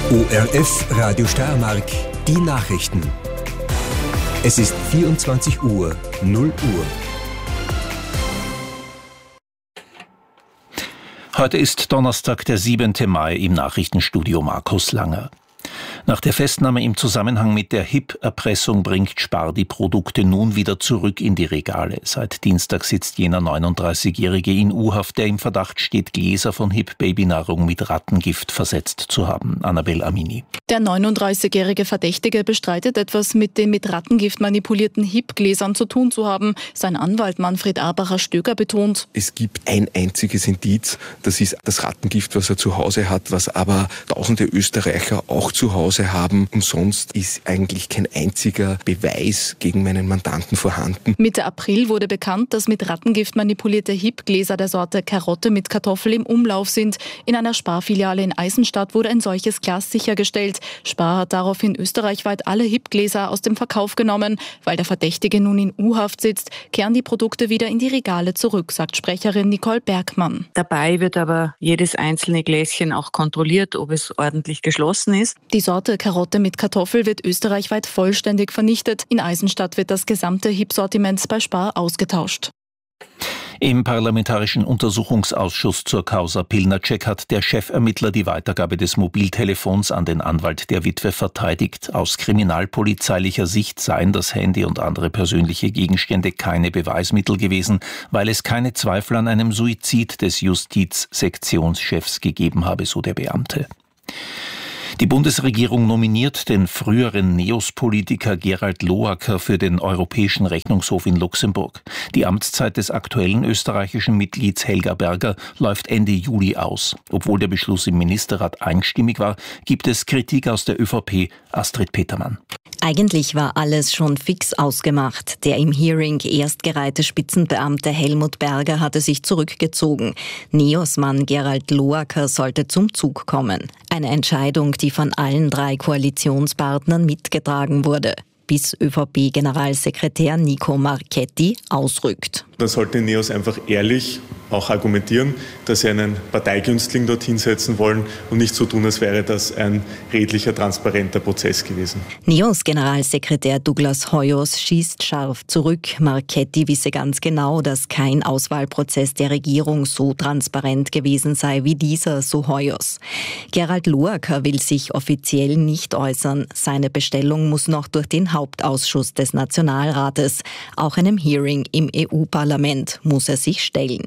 ORF Radio Steiermark, die Nachrichten. Es ist 24 Uhr, 0 Uhr. Heute ist Donnerstag, der 7. Mai, im Nachrichtenstudio Markus Langer. Nach der Festnahme im Zusammenhang mit der HIP-Erpressung bringt Spar die Produkte nun wieder zurück in die Regale. Seit Dienstag sitzt jener 39-Jährige in U-Haft, der im Verdacht steht, Gläser von HIP-Babynahrung mit Rattengift versetzt zu haben. Annabel Amini. Der 39-jährige Verdächtige bestreitet, etwas mit den mit Rattengift manipulierten HIP-Gläsern zu tun zu haben. Sein Anwalt Manfred Arbacher-Stöger betont: Es gibt ein einziges Indiz, das ist das Rattengift, was er zu Hause hat, was aber tausende Österreicher auch zu Hause haben. Und sonst ist eigentlich kein einziger Beweis gegen meinen Mandanten vorhanden. Mitte April wurde bekannt, dass mit Rattengift manipulierte HIP-Gläser der Sorte Karotte mit Kartoffel im Umlauf sind. In einer Spar-Filiale in Eisenstadt wurde ein solches Glas sichergestellt. Spar hat daraufhin österreichweit alle HIP-Gläser aus dem Verkauf genommen. Weil der Verdächtige nun in U-Haft sitzt, kehren die Produkte wieder in die Regale zurück, sagt Sprecherin Nicole Bergmann. Dabei wird aber jedes einzelne Gläschen auch kontrolliert, ob es ordentlich geschlossen ist. Die Sorte Karotte mit Kartoffel wird österreichweit vollständig vernichtet. In Eisenstadt wird das gesamte HIP-Sortiment bei Spar ausgetauscht. Im Parlamentarischen Untersuchungsausschuss zur Causa Pilnacek hat der Chefermittler die Weitergabe des Mobiltelefons an den Anwalt der Witwe verteidigt. Aus kriminalpolizeilicher Sicht seien das Handy und andere persönliche Gegenstände keine Beweismittel gewesen, weil es keine Zweifel an einem Suizid des Justizsektionschefs gegeben habe, so der Beamte. Die Bundesregierung nominiert den früheren NEOS-Politiker Gerald Loacker für den Europäischen Rechnungshof in Luxemburg. Die Amtszeit des aktuellen österreichischen Mitglieds Helga Berger läuft Ende Juli aus. Obwohl der Beschluss im Ministerrat einstimmig war, gibt es Kritik aus der ÖVP. Astrid Petermann. Eigentlich war alles schon fix ausgemacht. Der im Hearing erstgereihte Spitzenbeamte Helmut Berger hatte sich zurückgezogen. NEOS-Mann Gerald Loacker sollte zum Zug kommen. Eine Entscheidung, die von allen 3 Koalitionspartnern mitgetragen wurde, bis ÖVP-Generalsekretär Nico Marchetti ausrückt. Da sollte NEOS einfach ehrlich auch argumentieren, dass sie einen Parteigünstling dorthin setzen wollen und nicht so tun, als wäre das ein redlicher, transparenter Prozess gewesen. NEOS-Generalsekretär Douglas Hoyos schießt scharf zurück. Marchetti wisse ganz genau, dass kein Auswahlprozess der Regierung so transparent gewesen sei wie dieser, so Hoyos. Gerald Loacker will sich offiziell nicht äußern. Seine Bestellung muss noch durch den Hauptausschuss des Nationalrates. Auch einem Hearing im EU-Parlament muss er sich stellen.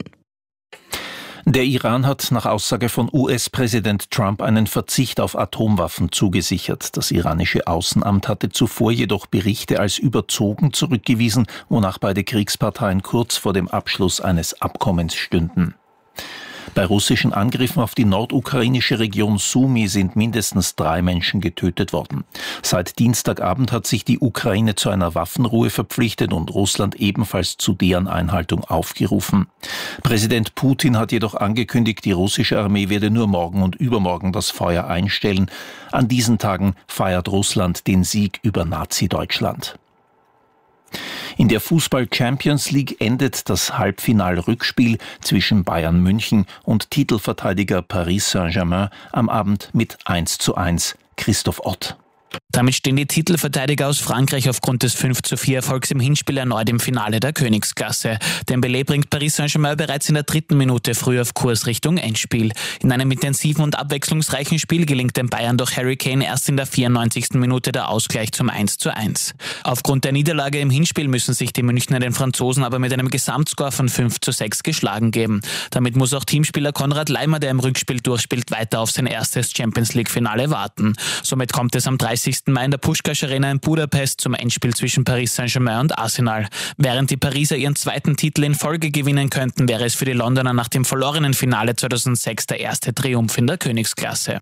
Der Iran hat nach Aussage von US-Präsident Trump einen Verzicht auf Atomwaffen zugesichert. Das iranische Außenamt hatte zuvor jedoch Berichte als überzogen zurückgewiesen, wonach beide Kriegsparteien kurz vor dem Abschluss eines Abkommens stünden. Bei russischen Angriffen auf die nordukrainische Region Sumy sind mindestens 3 Menschen getötet worden. Seit Dienstagabend hat sich die Ukraine zu einer Waffenruhe verpflichtet und Russland ebenfalls zu deren Einhaltung aufgerufen. Präsident Putin hat jedoch angekündigt, die russische Armee werde nur morgen und übermorgen das Feuer einstellen. An diesen Tagen feiert Russland den Sieg über Nazi-Deutschland. In der Fußball-Champions League endet das Halbfinal-Rückspiel zwischen Bayern München und Titelverteidiger Paris Saint-Germain am Abend mit 1:1. Christoph Ott. Damit stehen die Titelverteidiger aus Frankreich aufgrund des 5:4 Erfolgs im Hinspiel erneut im Finale der Königsklasse. Dembélé bringt Paris Saint-Germain bereits in der 3. Minute früh auf Kurs Richtung Endspiel. In einem intensiven und abwechslungsreichen Spiel gelingt den Bayern durch Harry Kane erst in der 94. Minute der Ausgleich zum 1:1. Aufgrund der Niederlage im Hinspiel müssen sich die Münchner den Franzosen aber mit einem Gesamtscore von 5:6 geschlagen geben. Damit muss auch Teamspieler Konrad Laimer, der im Rückspiel durchspielt, weiter auf sein erstes Champions-League-Finale warten. Somit kommt es am 30. Mai in der Puskás Arena in Budapest zum Endspiel zwischen Paris Saint-Germain und Arsenal. Während die Pariser ihren 2. Titel in Folge gewinnen könnten, wäre es für die Londoner nach dem verlorenen Finale 2006 der erste Triumph in der Königsklasse.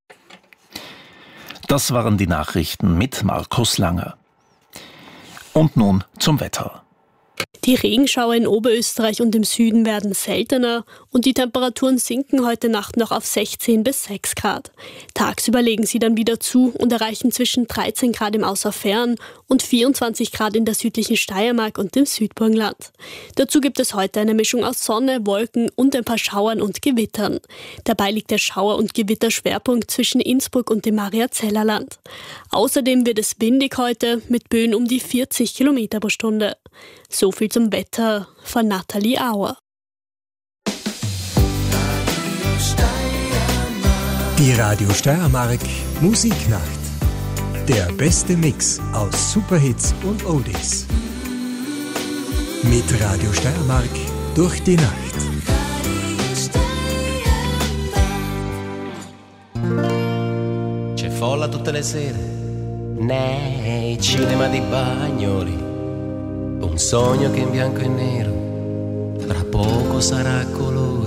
Das waren die Nachrichten mit Markus Langer. Und nun zum Wetter. Die Regenschauer in Oberösterreich und im Süden werden seltener und die Temperaturen sinken heute Nacht noch auf 16 bis 6 Grad. Tagsüber legen sie dann wieder zu und erreichen zwischen 13 Grad im Außerfern und 24 Grad in der südlichen Steiermark und im Südburgenland. Dazu gibt es heute eine Mischung aus Sonne, Wolken und ein paar Schauern und Gewittern. Dabei liegt der Schauer- und Gewitterschwerpunkt zwischen Innsbruck und dem Mariazellerland. Außerdem wird es windig heute mit Böen um die 40 Kilometer pro Stunde. So viel zum Wetter von Nathalie Auer. Die Radio Steiermark Musiknacht. Der beste Mix aus Superhits und Oldies. Mit Radio Steiermark durch die Nacht. C'è folla tutte le sere nei cinema di Bagnoli. Un sogno che in bianco e nero tra poco sarà colore.